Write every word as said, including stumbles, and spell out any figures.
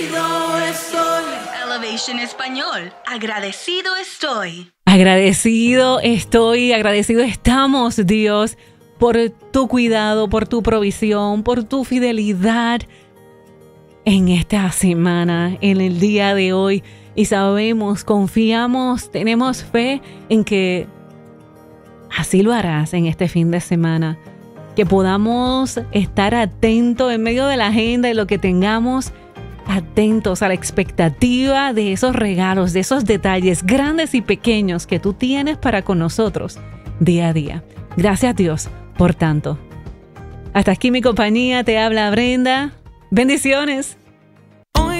Elevation Español. Agradecido estoy. Agradecido estoy, agradecido estamos, Dios, por tu cuidado, por tu provisión, por tu fidelidad en esta semana, en el día de hoy. Y sabemos, confiamos, tenemos fe en que así lo harás en este fin de semana. Que podamos estar atentos en medio de la agenda y lo que tengamos, atentos a la expectativa de esos regalos, de esos detalles grandes y pequeños que tú tienes para con nosotros día a día. Gracias, Dios, por tanto. Hasta aquí mi compañía, te habla Brenda. Bendiciones.